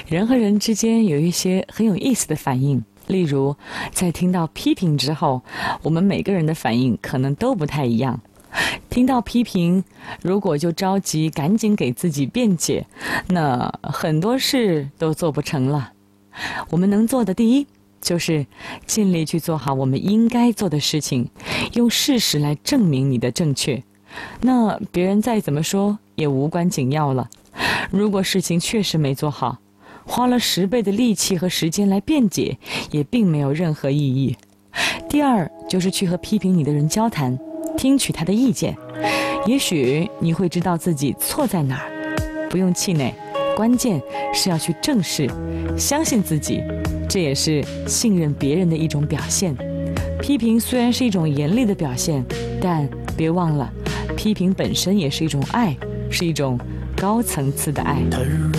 人和人之间有一些很有意思的反应，例如在听到批评之后，我们每个人的反应可能都不太一样。听到批评，如果就着急赶紧给自己辩解，那很多事都做不成了。我们能做的第一，就是尽力去做好我们应该做的事情，用事实来证明你的正确。那别人再怎么说也无关紧要了。如果事情确实没做好，花了10倍的力气和时间来辩解，也并没有任何意义。第二，就是去和批评你的人交谈，听取他的意见，也许你会知道自己错在哪儿。不用气馁，关键是要去正视，相信自己，这也是信任别人的一种表现。批评虽然是一种严厉的表现，但别忘了，批评本身也是一种爱，是一种高层次的爱。